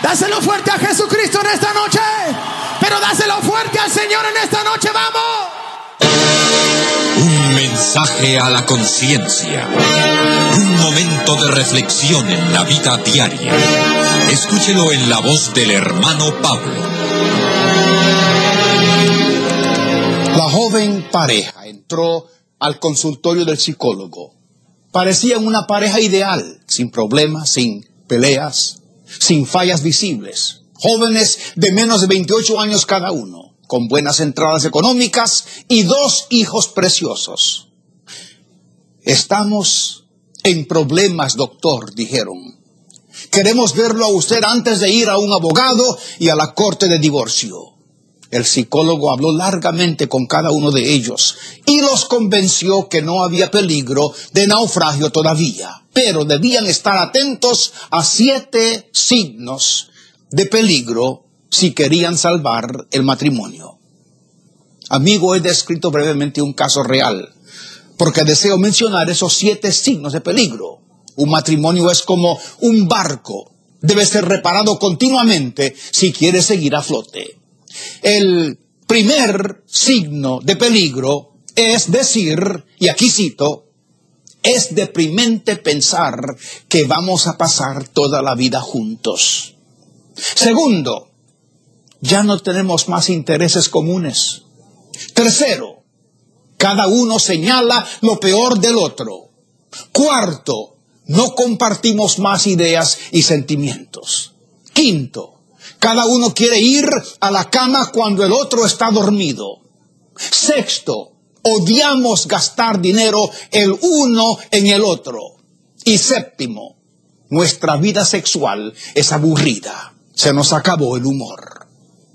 Dáselo fuerte a Jesucristo en esta noche. Pero dáselo fuerte al Señor en esta noche. ¡Vamos! Un mensaje a la conciencia. Un momento de reflexión en la vida diaria. Escúchelo en la voz del hermano Pablo. La joven pareja entró al consultorio del psicólogo. Parecían una pareja ideal, sin problemas, sin peleas, sin fallas visibles. Jóvenes de menos de 28 años cada uno, con buenas entradas económicas y 2 hijos preciosos. Estamos en problemas, doctor, dijeron. Queremos verlo a usted antes de ir a un abogado y a la corte de divorcio. El psicólogo habló largamente con cada uno de ellos y los convenció que no había peligro de naufragio todavía, pero debían estar atentos a 7 signos de peligro si querían salvar el matrimonio. Amigo, he descrito brevemente un caso real, porque deseo mencionar esos 7 signos de peligro. Un matrimonio es como un barco, debe ser reparado continuamente si quiere seguir a flote. El primer signo de peligro es decir, y aquí cito, es deprimente pensar que vamos a pasar toda la vida juntos. Segundo, ya no tenemos más intereses comunes. Tercero, cada uno señala lo peor del otro. Cuarto, no compartimos más ideas y sentimientos. Quinto, cada uno quiere ir a la cama cuando el otro está dormido. Sexto, odiamos gastar dinero el uno en el otro. Y séptimo, nuestra vida sexual es aburrida. Se nos acabó el humor.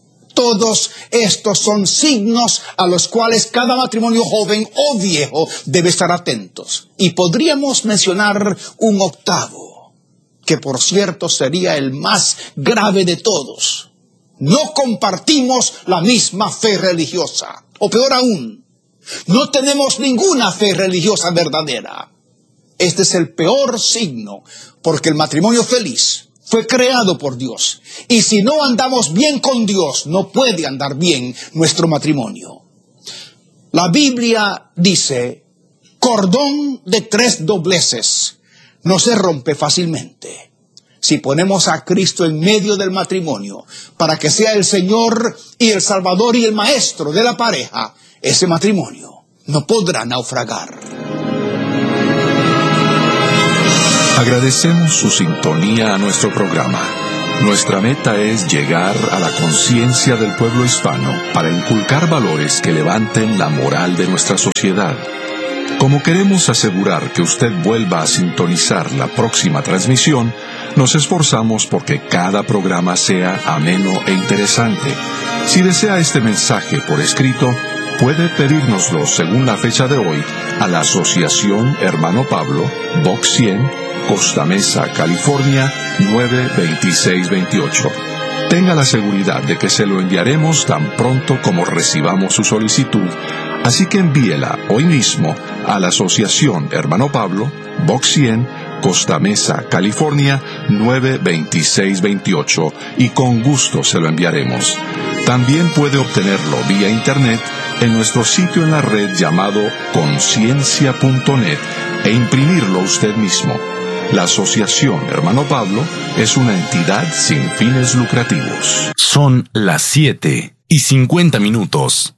Todos estos son signos a los cuales cada matrimonio joven o viejo debe estar atentos. Y podríamos mencionar un octavo, que por cierto sería el más grave de todos. No compartimos la misma fe religiosa. O peor aún, no tenemos ninguna fe religiosa verdadera. Este es el peor signo, porque el matrimonio feliz fue creado por Dios. Y si no andamos bien con Dios, no puede andar bien nuestro matrimonio. La Biblia dice, cordón de 3 dobleces no se rompe fácilmente. Si ponemos a Cristo en medio del matrimonio para que sea el Señor y el Salvador y el Maestro de la pareja, ese matrimonio no podrá naufragar. Agradecemos su sintonía a nuestro programa. Nuestra meta es llegar a la conciencia del pueblo hispano para inculcar valores que levanten la moral de nuestra sociedad. Como queremos asegurar que usted vuelva a sintonizar la próxima transmisión, nos esforzamos porque cada programa sea ameno e interesante. Si desea este mensaje por escrito, puede pedírnoslo según la fecha de hoy a la Asociación Hermano Pablo, Box 100, Costa Mesa, California, 92628. Tenga la seguridad de que se lo enviaremos tan pronto como recibamos su solicitud, así que envíela hoy mismo a la Asociación Hermano Pablo, Box 100, Costa Mesa, California, 92628, y con gusto se lo enviaremos. También puede obtenerlo vía internet en nuestro sitio en la red llamado conciencia.net e imprimirlo usted mismo. La Asociación Hermano Pablo es una entidad sin fines lucrativos. Son las 7:50.